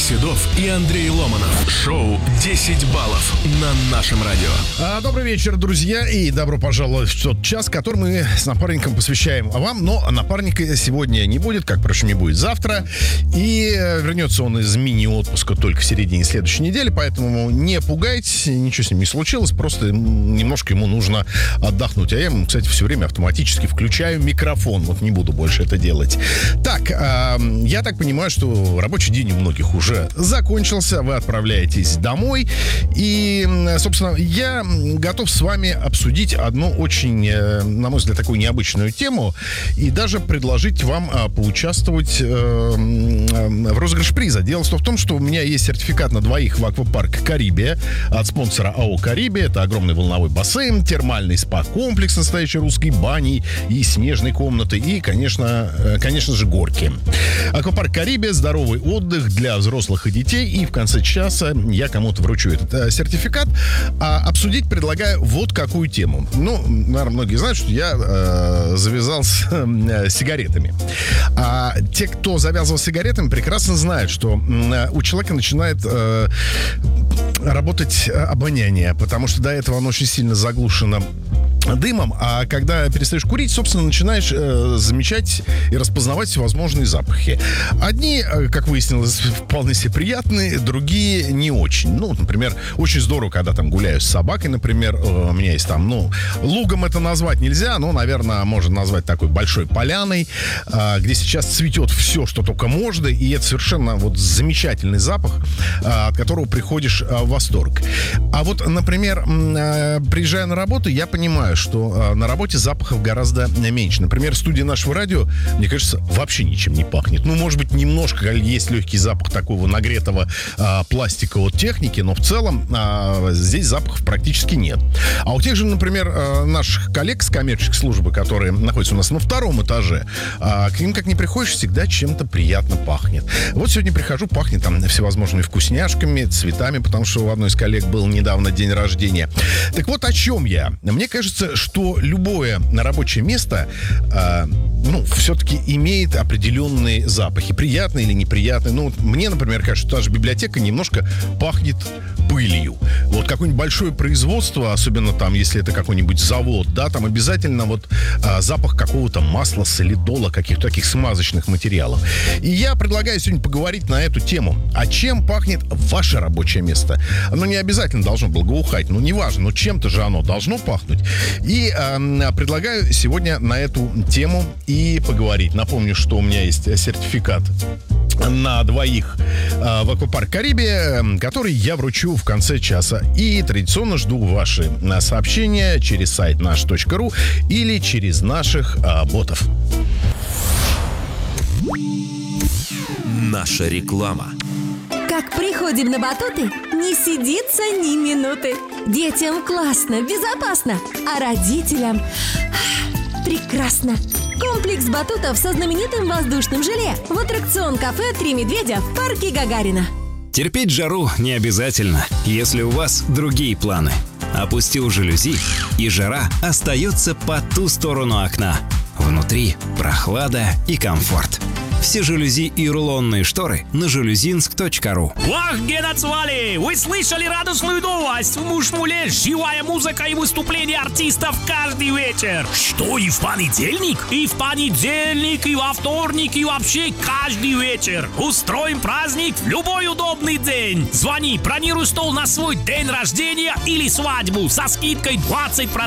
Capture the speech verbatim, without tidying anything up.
Седов и Андрей Ломанов. Шоу «десять баллов» на нашем радио. А, добрый вечер, друзья, и добро пожаловать в тот час, который мы с напарником посвящаем вам. Но напарника сегодня не будет, как, впрочем, не будет завтра. И вернется он из мини-отпуска только в середине следующей недели, поэтому не пугайтесь, ничего с ним не случилось, просто немножко ему нужно отдохнуть. А я ему, кстати, все время автоматически включаю микрофон, вот не буду больше это делать. Так, э, я так понимаю, что рабочий день у многих уже закончился, вы отправляетесь домой, и, собственно, я готов с вами обсудить одну очень, на мой взгляд, такую необычную тему и даже предложить вам поучаствовать в розыгрыше приза. Дело в том, что у меня есть сертификат на двоих в аквапарк «Карибия» от спонсора АО «Карибия». Это огромный волновой бассейн, термальный спа-комплекс, настоящей русской баней и снежной комнаты, и, конечно, конечно же, горки. Аквапарк «Карибия» — здоровый отдых для взрослых и детей, и в конце часа я кому-то вручу этот э, сертификат. А обсудить предлагаю вот какую тему. Ну, наверное, многие знают, что я э, завязал с э, сигаретами. А те, кто завязывал с сигаретами, прекрасно знают, что э, у человека начинает э, работать обоняние, потому что до этого оно очень сильно заглушено дымом, а когда перестаешь курить, собственно, начинаешь э, замечать и распознавать всевозможные запахи. Одни, э, как выяснилось, вполне себе приятные, другие не очень. Ну, например, очень здорово, когда там гуляю с собакой, например, э, у меня есть там, ну, лугом это назвать нельзя, но, наверное, можно назвать такой большой поляной, э, где сейчас цветет все, что только можно, и это совершенно вот замечательный запах, э, от которого приходишь э, в восторг. А вот, например, э, приезжая на работу, я понимаю, что э, на работе запахов гораздо меньше. Например, студия нашего радио, мне кажется, вообще ничем не пахнет. Ну, может быть, немножко есть легкий запах такого нагретого э, пластика от техники, но в целом э, здесь запахов практически нет. А у тех же, например, э, наших коллег с коммерческой службы, которые находятся у нас на втором этаже, э, к ним, как ни приходишь, всегда чем-то приятно пахнет. Вот сегодня прихожу, пахнет там всевозможными вкусняшками, цветами, потому что у одной из коллег был недавно день рождения. Так вот, о чем я? Мне кажется, что любое рабочее место, э, ну, все-таки имеет определенные запахи, приятные или неприятные. Ну, мне, например, кажется, что та же библиотека немножко пахнет пылью. Вот какое-нибудь большое производство, особенно там, если это какой-нибудь завод, да, там обязательно вот э, запах какого-то масла, солидола, каких-то таких смазочных материалов. И я предлагаю сегодня поговорить на эту тему. А чем пахнет ваше рабочее место? Оно не обязательно должно благоухать, ну, неважно, но чем-то же оно должно пахнуть. И э, предлагаю сегодня на эту тему и поговорить. Напомню, что у меня есть сертификат на двоих э, в аквапарк «Карибия», который я вручу в конце часа. И традиционно жду ваши э, сообщения через сайт наш точка ру или через наших э, ботов. Наша реклама. Как приходим на батуты, не сидится ни минуты. Детям классно, безопасно, а родителям прекрасно. Комплекс батутов со знаменитым воздушным желе в аттракцион-кафе «Три медведя» в парке Гагарина. Терпеть жару не обязательно, если у вас другие планы. Опустил жалюзи, и жара остается по ту сторону окна. Внутри прохлада и комфорт. Все жалюзи и рулонные шторы на жалюзинск точка ру. Ах, геноцвали! Вы слышали радостную новость? В Мушмуле живая музыка и выступления артистов каждый вечер. Что, и в понедельник? И в понедельник, и во вторник, и вообще каждый вечер. Устроим праздник в любой удобный день. Звони, бронируй стол на свой день рождения или свадьбу со скидкой двадцать процентов.